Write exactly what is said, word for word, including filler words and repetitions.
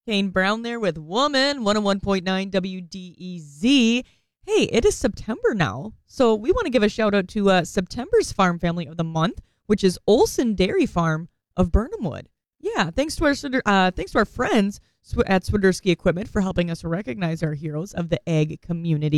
Kane Brown there with Woman, one oh one point nine W D E Z. Hey, it is September now, so we want to give a shout out to uh, September's farm family of the month, which is Olson Dairy Farm of Burnhamwood. Yeah, thanks to our uh, thanks to our friends at Swiderski Equipment for helping us recognize our heroes of the egg community.